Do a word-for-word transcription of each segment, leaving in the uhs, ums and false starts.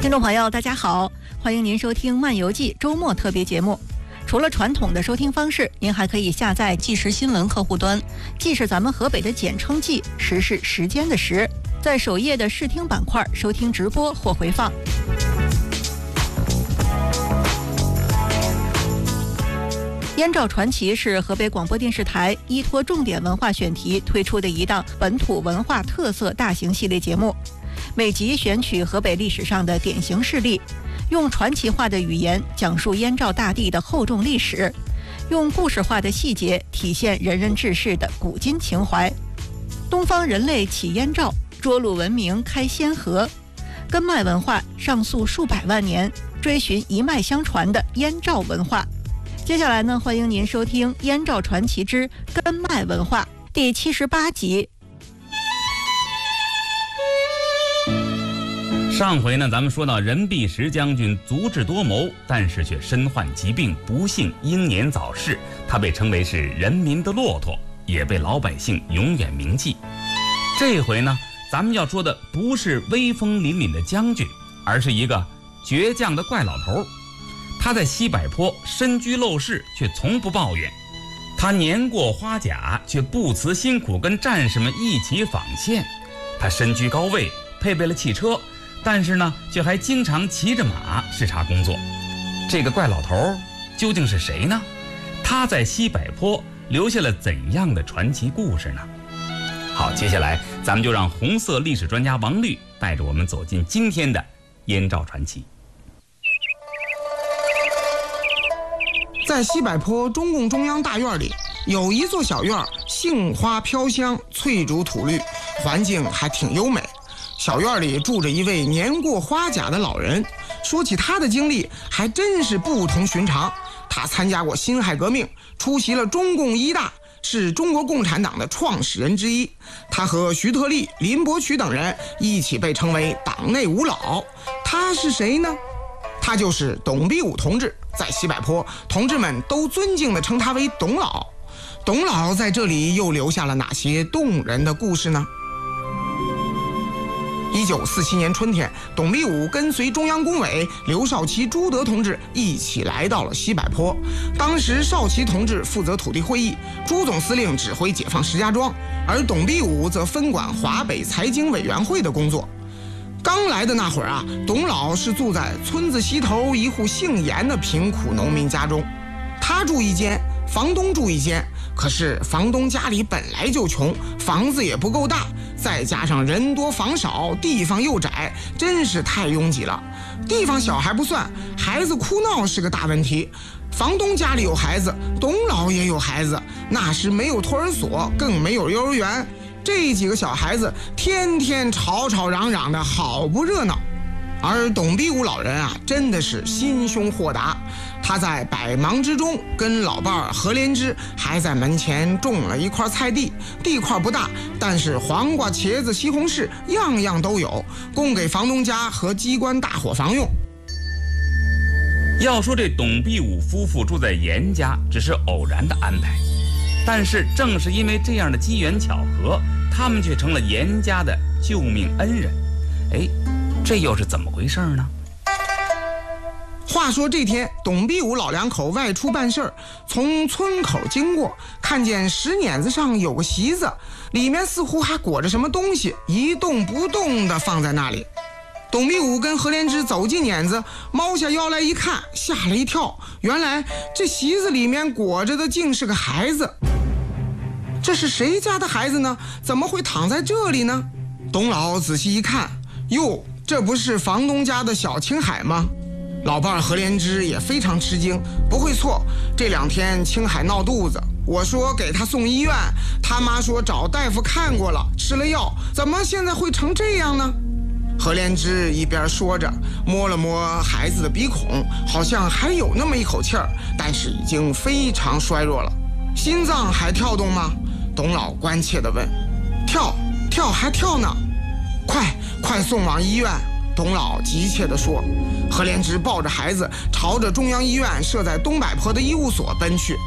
听众朋友大家好，欢迎您收听漫游记周末特别节目。除了传统的收听方式，您还可以下载即时新闻客户端，既是咱们河北的简称冀，时是时间的时，在首页的视听板块收听直播或回放。燕赵传奇是河北广播电视台依托重点文化选题推出的一档本土文化特色大型系列节目，每集选取河北历史上的典型事例，用传奇化的语言讲述燕赵大地的厚重历史，用故事化的细节体现仁人志士的古今情怀。东方人类起燕赵，涿鹿文明开先河，根脉文化上溯数百万年，追寻一脉相传的燕赵文化。接下来呢，欢迎您收听《燕赵传奇之根脉文化》第七十八集。 上回呢，咱们说到任弼时将军足智多谋，但是却身患疾病，不幸英年早逝。他被称为是人民的骆驼，也被老百姓永远铭记。这回呢，咱们要说的不是威风凛凛的将军，而是一个倔强的怪老头。他在西柏坡身居陋室，却从不抱怨。他年过花甲，却不辞辛苦跟战士们一起纺线。他身居高位，配备了汽车，但是呢，却还经常骑着马视察工作。这个怪老头究竟是谁呢？他在西柏坡留下了怎样的传奇故事呢？好，接下来咱们就让红色历史专家王律带着我们走进今天的燕赵传奇。 在西柏坡中共中央大院里，有一座小院，杏花飘香，翠竹吐绿，环境还挺优美。小院里住着一位年过花甲的老人，说起他的经历还真是不同寻常。他参加过辛亥革命，出席了中共一大，是中国共产党的创始人之一。他和徐特立、林伯渠等人一起被称为党内五老。他是谁呢？他就是董必武同志。在西柏坡，同志们都尊敬地称他为董老。董老在这里又留下了哪些动人的故事呢？一九四七年春天，董必武跟随中央工委刘少奇、朱德同志一起来到了西柏坡。当时少奇同志负责土地会议，朱总司令指挥解放石家庄，而董必武则分管华北财经委员会的工作。刚来的那会儿啊，董老是住在村子西头一户姓严的贫苦农民家中，他住一间，房东住一间。可是房东家里本来就穷，房子也不够大，再加上人多房少，地方又窄，真是太拥挤了。地方小还不算，孩子哭闹是个大问题。房东家里有孩子，董老也有孩子，那时没有托儿所，更没有幼儿园。这几个小孩子天天吵吵嚷嚷的，好不热闹。而董必武老人啊，真的是心胸豁达。他在百忙之中，跟老伴儿何连之还在门前种了一块菜地，地块不大，但是黄瓜、茄子、西红柿样样都有，供给房东家和机关大伙房用。 要说这董必武夫妇住在严家，只是偶然的安排。但是正是因为这样的机缘巧合，他们却成了严家的救命恩人。哎，这又是怎么回事呢？ 话说这天，董必武老两口外出办事儿，从村口经过，看见石碾子上有个席子，里面似乎还裹着什么东西，一动不动地放在那里。董必武跟何连之走进碾子，猫下腰来一看，吓了一跳，原来这席子里面裹着的竟是个孩子。这是谁家的孩子呢？怎么会躺在这里呢？董老仔细一看，哟，这不是房东家的小青海吗？老伴何连之也非常吃惊，不会错，这两天青海闹肚子，我说给他送医院，他妈说找大夫看过了，吃了药，怎么现在会成这样呢？何连之一边说着，摸了摸孩子的鼻孔，好像还有那么一口气儿，但是已经非常衰弱了。心脏还跳动吗？董老关切地问。跳跳还跳呢，快快送往医院，董老急切地说。何连之抱着孩子朝着中央医院设在东柏坡的医务所奔去。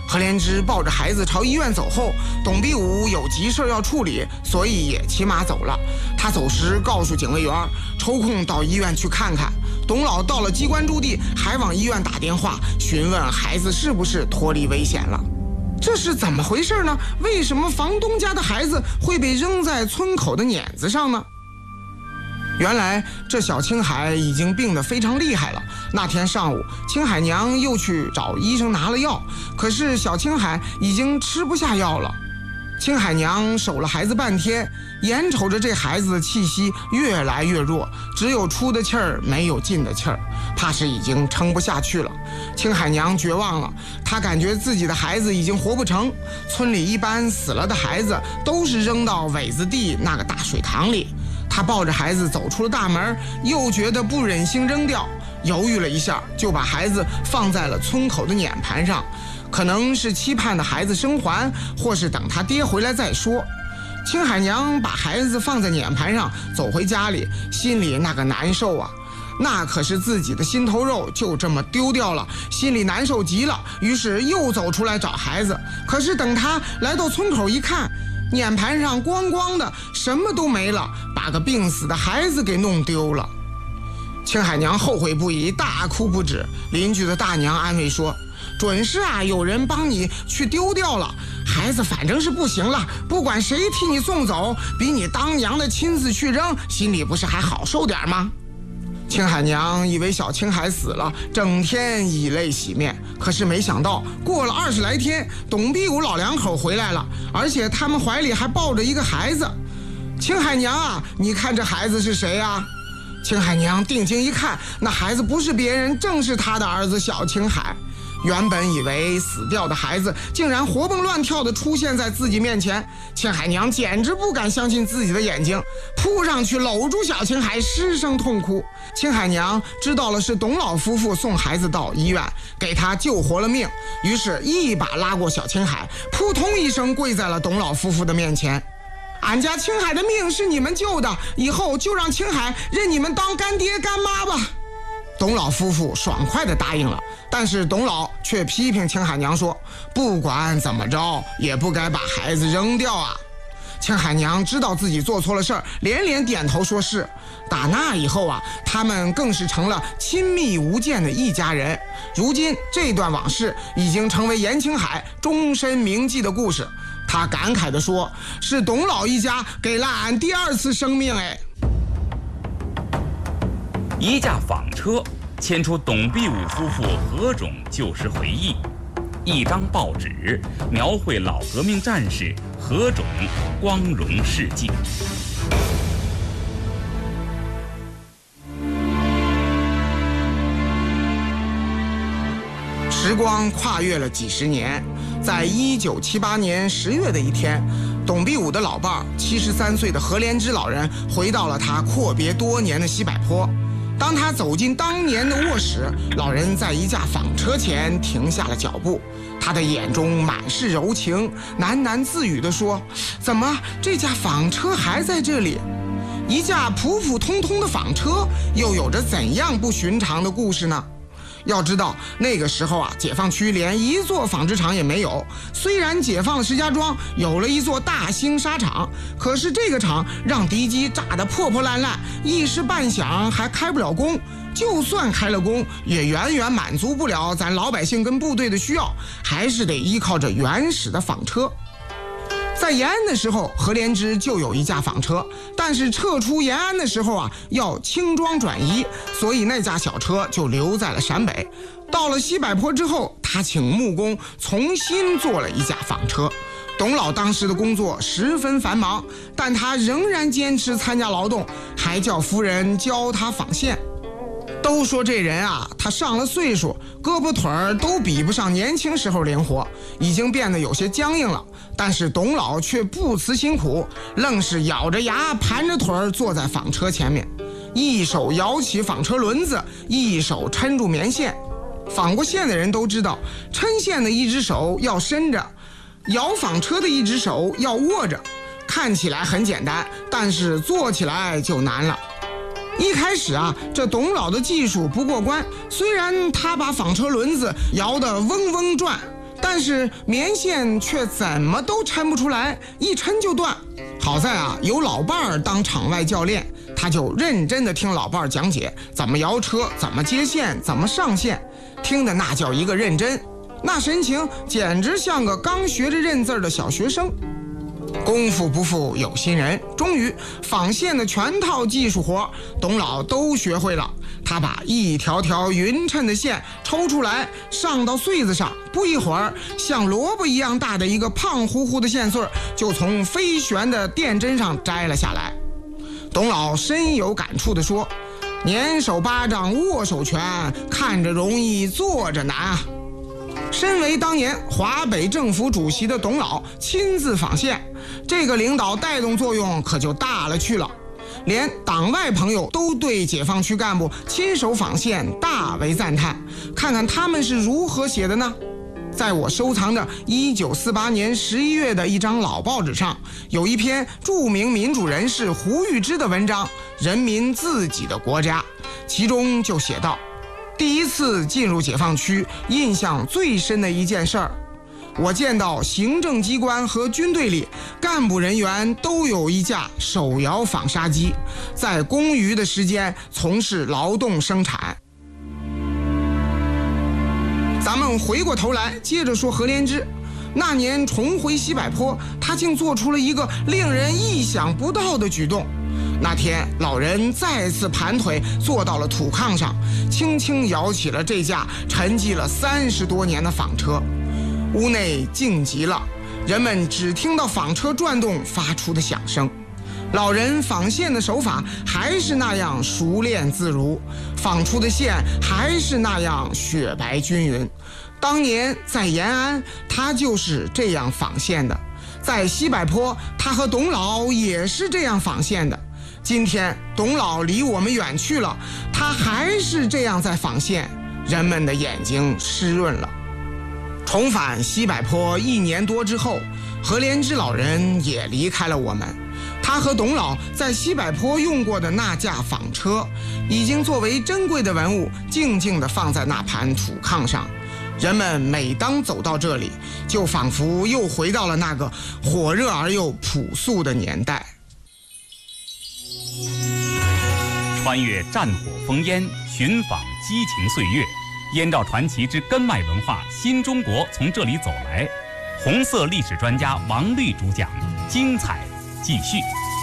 何莲芝抱着孩子朝医院走后，董必武有急事要处理，所以也骑马走了。他走时告诉警卫员，抽空到医院去看看。董老到了机关驻地，还往医院打电话询问孩子是不是脱离危险了。这是怎么回事呢？为什么房东家的孩子会被扔在村口的碾子上呢？原来这小青海已经病得非常厉害了。那天上午，青海娘又去找医生拿了药，可是小青海已经吃不下药了。青海娘守了孩子半天，眼瞅着这孩子的气息越来越弱，只有出的气儿没有进的气儿，怕是已经撑不下去了。青海娘绝望了，她感觉自己的孩子已经活不成。村里一般死了的孩子都是扔到苇子地那个大水塘里。他抱着孩子走出了大门，又觉得不忍心扔掉，犹豫了一下，就把孩子放在了村口的碾盘上，可能是期盼的孩子生还，或是等他爹回来再说。青海娘把孩子放在碾盘上，走回家里，心里那个难受啊，那可是自己的心头肉，就这么丢掉了，心里难受极了。于是又走出来找孩子，可是等他来到村口一看，碾盘上光光的，什么都没了，把个病死的孩子给弄丢了。青海娘后悔不已，大哭不止。邻居的大娘安慰说，准是啊，有人帮你去丢掉了，孩子反正是不行了，不管谁替你送走，比你当娘的亲自去扔，心里不是还好受点吗？青海娘以为小青海死了，整天以泪洗面，可是没想到过了二十来天，董必武老两口回来了，而且他们怀里还抱着一个孩子。青海娘啊，你看这孩子是谁啊？青海娘定睛一看，那孩子不是别人，正是他的儿子小青海。原本以为死掉的孩子竟然活蹦乱跳地出现在自己面前，青海娘简直不敢相信自己的眼睛，扑上去搂住小青海，失声痛哭。青海娘知道了是董老夫妇送孩子到医院，给他救活了命，于是一把拉过小青海，扑通一声跪在了董老夫妇的面前。俺家青海的命是你们救的，以后就让青海认你们当干爹干妈吧。董老夫妇爽快地答应了，但是董老却批评青海娘说，不管怎么着也不该把孩子扔掉啊。青海娘知道自己做错了事儿，连连点头说是。打那以后啊，他们更是成了亲密无间的一家人。如今这段往事已经成为严青海终身铭记的故事。他感慨地说，是董老一家给了俺第二次生命。哎， 一架纺车牵出董必武夫妇何种旧时回忆，一张报纸描绘老革命战士何种光荣事迹。 时光跨越了几十年，在一九七八年十月的一天，董必武的老伴儿七十三岁的何莲芝老人回到了他阔别多年的西柏坡。当他走进当年的卧室，老人在一架纺车前停下了脚步，他的眼中满是柔情，喃喃自语地说，怎么这架纺车还在这里？一架普普通通的纺车又有着怎样不寻常的故事呢？要知道那个时候啊，解放区连一座纺织厂也没有。虽然解放了石家庄，有了一座大兴纱厂，可是这个厂让敌机炸得破破烂烂，一时半晌还开不了工。就算开了工，也远远满足不了咱老百姓跟部队的需要，还是得依靠着原始的纺车。在延安的时候，何莲芝就有一架纺车，但是撤出延安的时候啊，要轻装转移，所以那架小车就留在了陕北。到了西柏坡之后，他请木工重新做了一架纺车。董老当时的工作十分繁忙，但他仍然坚持参加劳动，还叫夫人教他纺线。都说这人啊，他上了岁数，胳膊腿儿都比不上年轻时候灵活，已经变得有些僵硬了。但是董老却不辞辛苦，愣是咬着牙盘着腿儿坐在纺车前面，一手摇起纺车轮子，一手抻住棉线。纺过线的人都知道，抻线的一只手要伸着，摇纺车的一只手要握着。看起来很简单，但是做起来就难了。一开始啊，这董老的技术不过关，虽然他把纺车轮子摇得嗡嗡转， 但是棉线却怎么都抻不出来，一抻就断。好在啊，有老伴儿当场外教练，他就认真的听老伴儿讲解怎么摇车，怎么接线，怎么上线，听的那叫一个认真，那神情简直像个刚学着认字的小学生。功夫不负有心人，终于纺线的全套技术活董老都学会了。他把一条条匀称的线抽出来，上到穗子上，不一会儿，像萝卜一样大的一个胖乎乎的线穗就从飞旋的电针上摘了下来。董老深有感触地说：“捻手巴掌握手拳，看着容易做着难啊。”身为当年华北政府主席的董老亲自纺线，这个领导带动作用可就大了去了。连党外朋友都对解放区干部亲手纺线大为赞叹。看看他们是如何写的呢？在我收藏的一九四八年十一月的一张老报纸上，有一篇著名民主人士胡玉芝的文章《人民自己的国家》，其中就写道：第一次进入解放区，印象最深的一件事儿，我见到行政机关和军队里干部人员都有一架手摇纺纱机，在公余的时间从事劳动生产。咱们回过头来接着说何连芝。那年重回西柏坡，他竟做出了一个令人意想不到的举动。那天老人再次盘腿坐到了土炕上，轻轻摇起了这架沉寂了三十多年的纺车。屋内静极了，人们只听到纺车转动发出的响声。老人纺线的手法还是那样熟练自如，纺出的线还是那样雪白均匀。当年在延安，他就是这样纺线的；在西柏坡，他和董老也是这样纺线的。今天董老离我们远去了，他还是这样在纺线，人们的眼睛湿润了。重返西柏坡一年多之后，何连芝老人也离开了我们。他和董老在西柏坡用过的那架纺车，已经作为珍贵的文物静静地放在那盘土炕上。人们每当走到这里，就仿佛又回到了那个火热而又朴素的年代。 穿越战火烽烟，寻访激情岁月，燕赵传奇之根脉文化新中国从这里走来。红色历史专家王律主讲，精彩继续。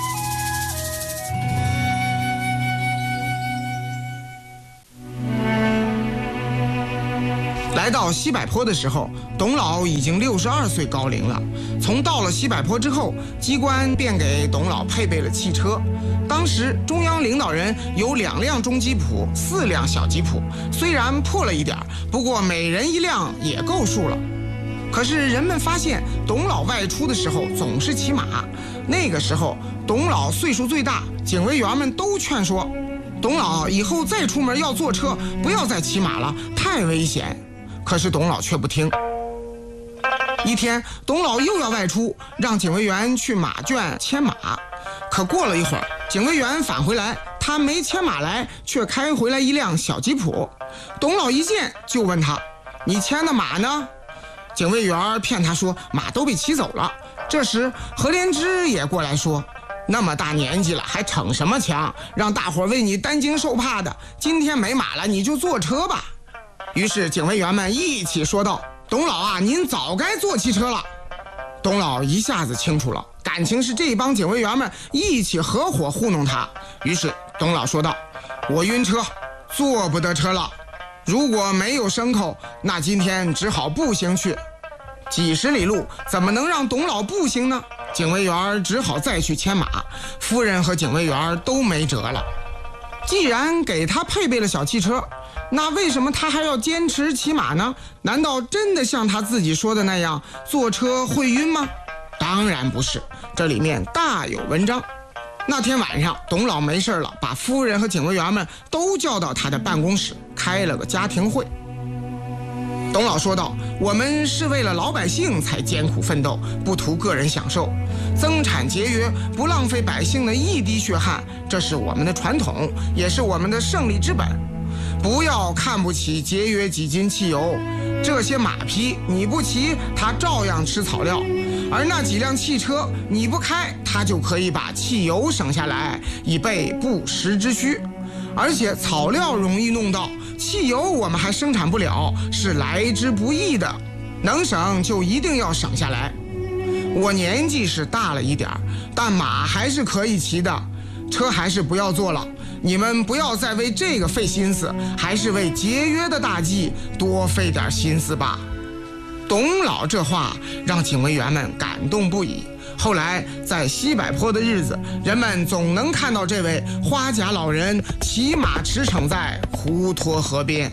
来到西柏坡的时候，董老已经六十二岁高龄了。从到了西柏坡之后，机关便给董老配备了汽车。当时中央领导人有两辆中吉普，四辆小吉普，虽然破了一点，不过每人一辆也够数了。可是人们发现董老外出的时候总是骑马。那个时候董老岁数最大，警卫员们都劝说董老以后再出门要坐车，不要再骑马了，太危险。可是董老却不听。一天，董老又要外出，让警卫员去马圈牵马。可过了一会儿，警卫员返回来，他没牵马来，却开回来一辆小吉普。董老一见就问他：“你牵的马呢？”警卫员骗他说马都被骑走了。这时何连芝也过来说：“那么大年纪了，还逞什么强？让大伙为你担惊受怕的。今天没马了，你就坐车吧。”于是警卫员们一起说道：“董老啊，您早该坐汽车了。”董老一下子清楚了，感情是这帮警卫员们一起合伙糊弄他。于是董老说道：“我晕车，坐不得车了。如果没有牲口，那今天只好步行去。”几十里路怎么能让董老步行呢？警卫员只好再去牵马，夫人和警卫员都没辙了。既然给他配备了小汽车，那为什么他还要坚持骑马呢？难道真的像他自己说的那样，坐车会晕吗？当然不是，这里面大有文章。那天晚上，董老没事了，把夫人和警卫员们都叫到他的办公室，开了个家庭会。董老说道：“我们是为了老百姓才艰苦奋斗，不图个人享受，增产节约，不浪费百姓的一滴血汗，这是我们的传统，也是我们的胜利之本。 不要看不起节约几斤汽油，这些马匹你不骑，它照样吃草料；而那几辆汽车你不开，它就可以把汽油省下来，以备不时之需。而且草料容易弄到，汽油我们还生产不了，是来之不易的，能省就一定要省下来。我年纪是大了一点，但马还是可以骑的，车还是不要坐了。你们不要再为这个费心思，还是为节约的大计多费点心思吧。董老这话让警卫员们感动不已。后来在西柏坡的日子，人们总能看到这位花甲老人骑马驰骋在滹沱河边。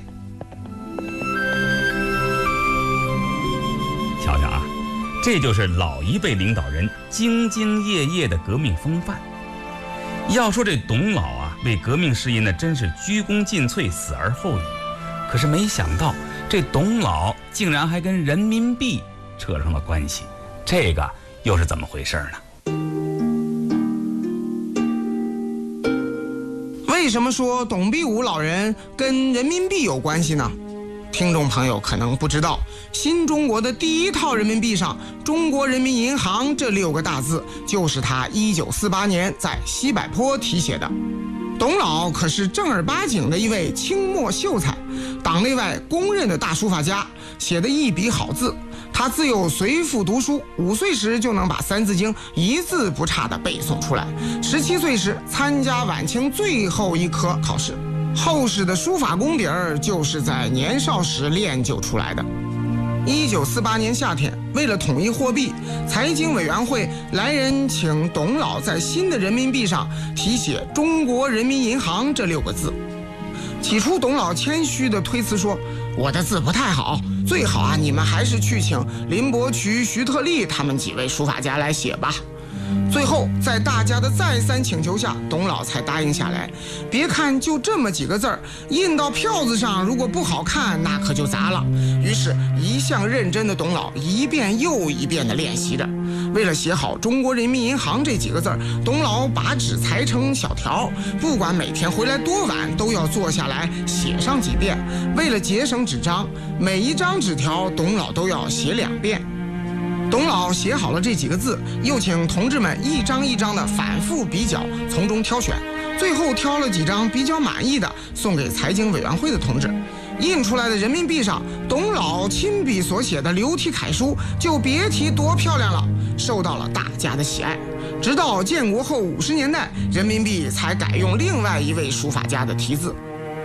瞧瞧啊，这就是老一辈领导人兢兢业业的革命风范。要说这董老啊，为革命事业呢，真是鞠躬尽瘁，死而后已。可是没想到，这董老竟然还跟人民币扯上了关系，这个又是怎么回事呢？ 为什么说董必武老人跟人民币有关系呢？听众朋友可能不知道，新中国的第一套人民币上中国人民银行这六个大字就是他一九四八年在西柏坡题写的。董老可是正儿八经的一位清末秀才，党内外公认的大书法家，写的一笔好字。他自幼随父读书，五岁时就能把《三字经》一字不差地背诵出来。十七岁时参加晚清最后一科考试，厚实的书法功底儿就是在年少时练就出来的。一九四八年夏天，为了统一货币，财经委员会来人请董老在新的人民币上题写“中国人民银行”这六个字。起初董老谦虚地推辞说，我的字不太好，最好啊你们还是去请林伯渠、徐特立他们几位书法家来写吧。最后在大家的再三请求下，董老才答应下来。别看就这么几个字儿，印到票子上如果不好看，那可就砸了。于是一向认真的董老一遍又一遍地练习着。为了写好中国人民银行这几个字儿，董老把纸裁成小条，不管每天回来多晚，都要坐下来写上几遍。为了节省纸张，每一张纸条董老都要写两遍。董老写好了这几个字，又请同志们一张一张的反复比较，从中挑选，最后挑了几张比较满意的，送给财经委员会的同志。印出来的人民币上，董老亲笔所写的流体楷书就别提多漂亮了，受到了大家的喜爱。直到建国后五十年代，人民币才改用另外一位书法家的题字。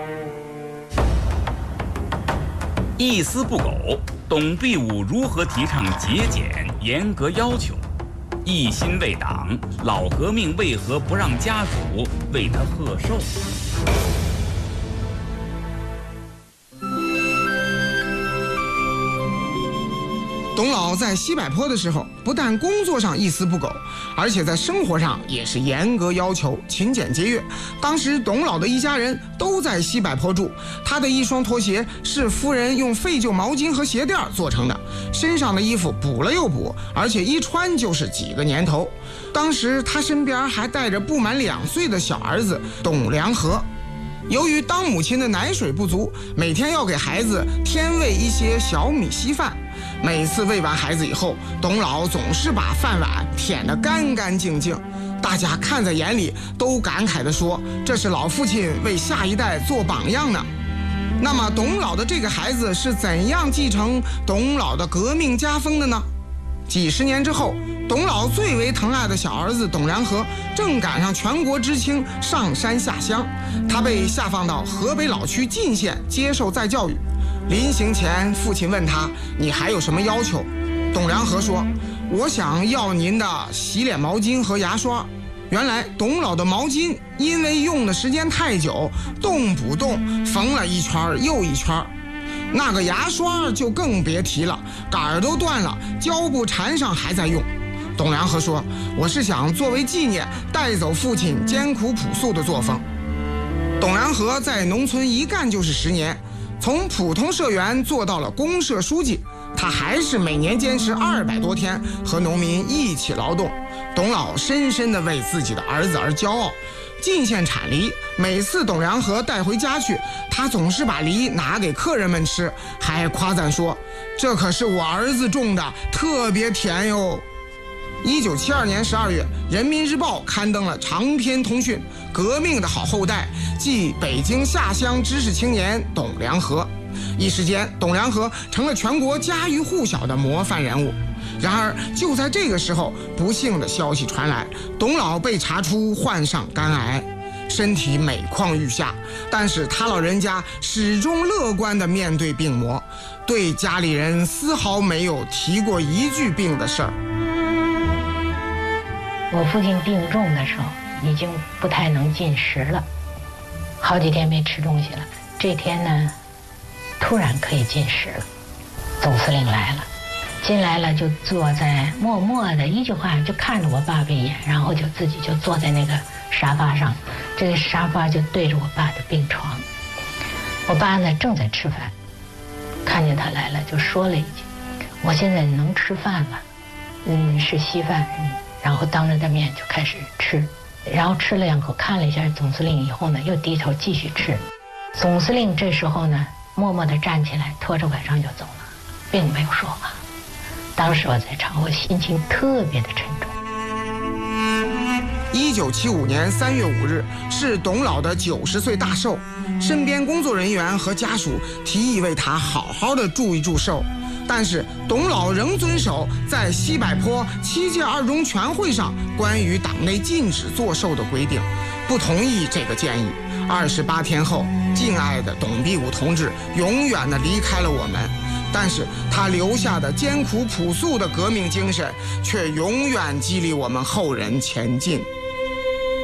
一丝不苟，董必武如何提倡节俭、严格要求？一心为党，老革命为何不让家属为他贺寿？ 董老在西柏坡的时候，不但工作上一丝不苟，而且在生活上也是严格要求，勤俭节约。当时董老的一家人都在西柏坡住，他的一双拖鞋是夫人用废旧毛巾和鞋垫做成的，身上的衣服补了又补，而且一穿就是几个年头。当时他身边还带着不满两岁的小儿子董良和。由于当母亲的奶水不足，每天要给孩子添喂一些小米稀饭。每次喂完孩子以后，董老总是把饭碗舔得干干净净，大家看在眼里，都感慨地说，这是老父亲为下一代做榜样呢。那么董老的这个孩子是怎样继承董老的革命家风的呢？几十年之后，董老最为疼爱的小儿子董良和正赶上全国知青上山下乡，他被下放到河北老区晋县接受再教育。临行前，父亲问他，你还有什么要求？董良和说，我想要您的洗脸毛巾和牙刷。原来董老的毛巾因为用的时间太久，动不动缝了一圈又一圈，那个牙刷就更别提了，杆儿都断了，胶布缠上还在用。董良和说，我是想作为纪念带走父亲艰苦朴素的作风。董良和在农村一干就是十年，从普通社员做到了公社书记，他还是每年坚持二百多天和农民一起劳动。董老深深地为自己的儿子而骄傲， 进县产梨，每次董良和带回家去，他总是把梨拿给客人们吃，还夸赞说：“这可是我儿子种的，特别甜哟。”一九七二年十二月，《人民日报》刊登了长篇通讯《革命的好后代》，即北京下乡知识青年董良和。一时间，董良和成了全国家喻户晓的模范人物。然而，就在这个时候，不幸的消息传来，董老被查出患上肝癌，身体每况愈下。但是他老人家始终乐观地面对病魔，对家里人丝毫没有提过一句病的事儿。 我父亲病重的时候，已经不太能进食了，好几天没吃东西了。这天呢，突然可以进食了。总司令来了，进来了就坐在默默的一句话就看着我爸爸一眼，然后就自己就坐在那个沙发上，这个沙发就对着我爸的病床。我爸呢正在吃饭，看见他来了就说了一句：“我现在能吃饭了，嗯，是稀饭。”嗯然后当着他面就开始吃，然后吃了两口，看了一下总司令以后呢，又低头继续吃。总司令这时候呢，默默地站起来，拖着拐杖就走了，并没有说话。当时我在场，我心情特别的沉重。 一九七五年三月五日是董老的九十岁大寿，身边工作人员和家属提议为他好好的祝一祝寿。但是董老仍遵守在西柏坡七届二中全会上关于党内禁止做寿的规定，不同意这个建议。二十八天后，敬爱的董必武同志永远地离开了我们，但是他留下的艰苦朴素的革命精神却永远激励我们后人前进。